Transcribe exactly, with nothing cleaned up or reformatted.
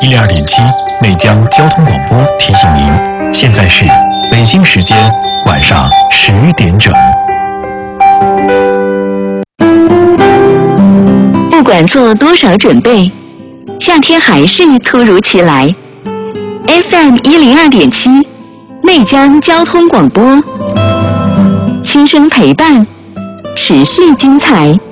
一零二点七内江交通广播提醒您，现在是北京时间晚上十点整。 不管做多少准备，夏天还是突如其来。F M 一零二点七内江交通广播，轻声陪伴，持续精彩。